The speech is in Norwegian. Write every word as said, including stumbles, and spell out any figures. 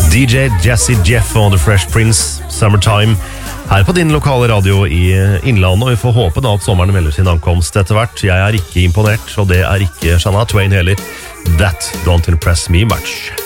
D J Jazzy Jeff og The Fresh Prince, Summertime, her på din lokale radio i Innlandet, og vi får håpe da at sommeren melder sin ankomst etter hvert. Jeg er ikke imponert, og det er ikke Shania Twain heller. That don't impress me much.